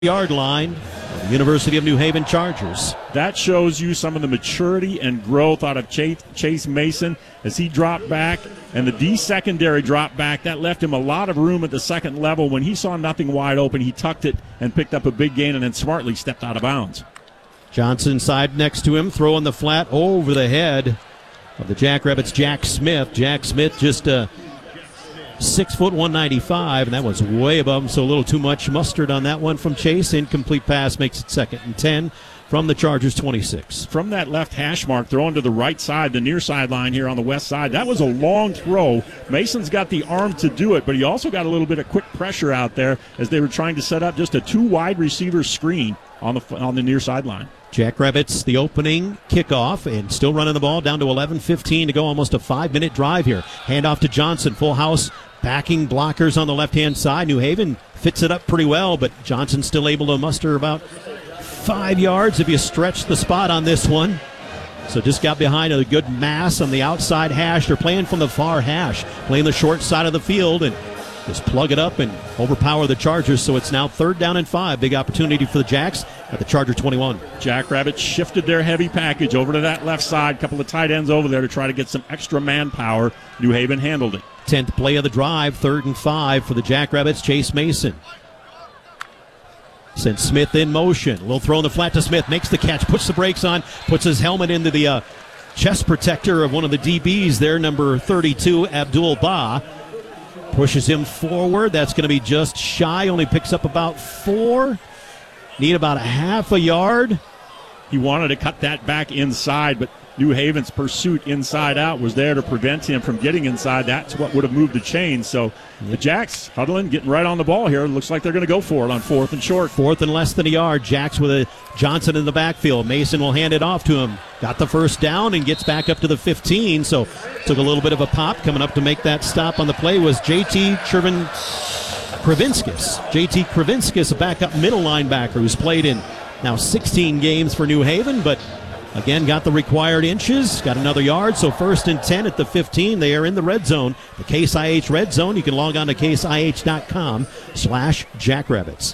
yard line of the University of New Haven Chargers. That shows you some of the maturity and growth out of Chase Mason as he dropped back, and the D secondary dropped back. That left him a lot of room at the second level. When he saw nothing wide open, he tucked it and picked up a big gain and then smartly stepped out of bounds. Johnson side next to him, throwing the flat over the head of the Jackrabbits, Jack Smith. Jack Smith just 6 foot 195, and that was way above him, so a little too much mustard on that one from Chase. Incomplete pass makes it 2nd and 10 from the Chargers 26. From that left hash mark, throwing to the right side, the near sideline here on the west side. That was a long throw. Mason's got the arm to do it, but he also got a little bit of quick pressure out there as they were trying to set up just a 2 wide receiver screen on the near sideline. Jackrabbits, the opening kickoff, and still running the ball down to 11:15 to go, almost a 5-minute drive here. Handoff to Johnson, full house, backing blockers on the left-hand side. New Haven fits it up pretty well, but Johnson's still able to muster about 5 yards if you stretch the spot on this one. So just got behind a good mass on the outside hash. They're playing from the far hash, playing the short side of the field, and just plug it up and overpower the Chargers. So it's now 3rd down and 5. Big opportunity for the Jacks at the Charger 21. Jackrabbits shifted their heavy package over to that left side. Couple of tight ends over there to try to get some extra manpower. New Haven handled it. 10th play of the drive, 3rd and 5 for the Jackrabbits, Chase Mason. Sends Smith in motion. A little throw in the flat to Smith. Makes the catch, puts the brakes on, puts his helmet into the chest protector of one of the DBs there, number 32, Abdul Ba. Pushes him forward. That's going to be just shy. Only picks up about 4. Need about a half a yard. He wanted to cut that back inside, but New Haven's pursuit inside out was there to prevent him from getting inside. That's what would have moved the chain. So the Jacks huddling, getting right on the ball here. Looks like they're going to go for it on 4th and short. 4th and less than a yard. Jacks with a Johnson in the backfield. Mason will hand it off to him. Got the first down and gets back up to the 15. So took a little bit of a pop. Coming up to make that stop on the play was J.T. Kravinskis. J.T. Kravinskis, a backup middle linebacker who's played in now 16 games for New Haven, but again, got the required inches, got another yard, so 1st and 10 at the 15. They are in the red zone, the Case IH red zone. You can log on to caseih.com/Jackrabbits.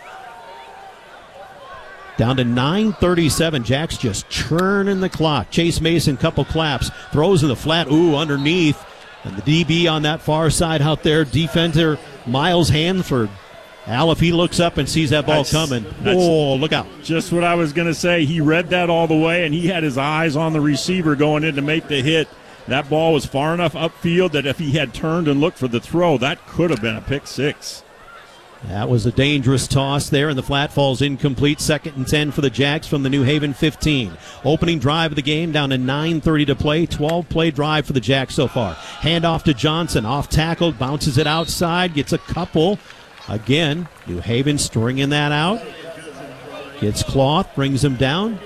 Down to 9:37. Jacks just churning the clock. Chase Mason, couple claps, throws in the flat, underneath. And the DB on that far side out there, defender Miles Hanford. Al, if he looks up and sees that ball coming, look out. Just what I was going to say. He read that all the way, and he had his eyes on the receiver going in to make the hit. That ball was far enough upfield that if he had turned and looked for the throw, that could have been a pick 6. That was a dangerous toss there, and the flat falls incomplete. 2nd and 10 for the Jacks from the New Haven 15. Opening drive of the game, down to 9:30 to play. 12-play drive for the Jacks so far. Handoff to Johnson, off tackle, bounces it outside, gets a couple. Again, New Haven stringing that out. Gets cloth, brings him down.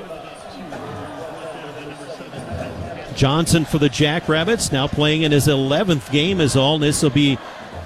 Johnson for the Jackrabbits, now playing in his 11th game is all. This will be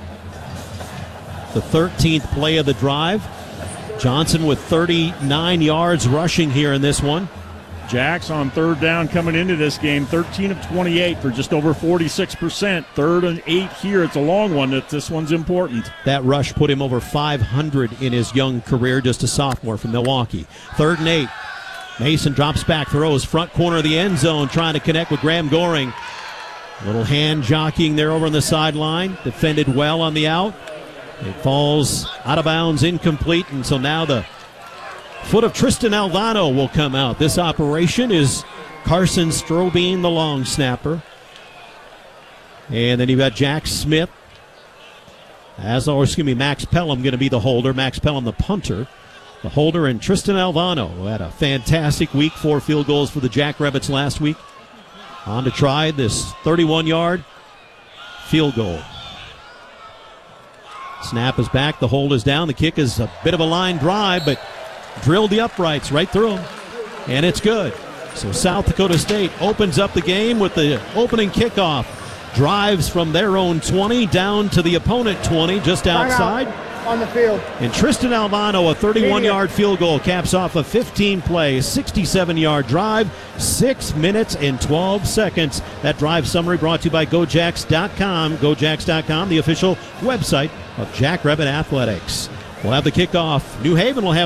the 13th play of the drive. Johnson with 39 yards rushing here in this one. Jacks on 3rd down coming into this game, 13 of 28 for just over 46%. 3rd and 8 here. It's a long one. This one's important. That rush put him over 500 in his young career, just a sophomore from Milwaukee. 3rd and 8. Mason drops back, throws front corner of the end zone, trying to connect with Graham Goring. A little hand jockeying there over on the sideline. Defended well on the out. It falls out of bounds, incomplete, and so now the foot of Tristan Alvano will come out. This operation is Carson Strobene, the long snapper. And then you've got Jack Smith. Max Pelham going to be the holder. Max Pelham, the punter. The holder, and Tristan Alvano, who had a fantastic week. 4 field goals for the Jackrabbits last week. On to try this 31-yard field goal. Snap is back. The hold is down. The kick is a bit of a line drive, but drilled the uprights right through them, and it's good. So South Dakota State opens up the game with the opening kickoff. Drives from their own 20 down to the opponent 20, just outside. On the field. And Tristan Alvano, a 31-yard field goal, caps off a 15-play, 67-yard drive, 6 minutes and 12 seconds. That drive summary brought to you by GoJacks.com. GoJacks.com, the official website of Jackrabbit Athletics. We'll have the kickoff. New Haven will have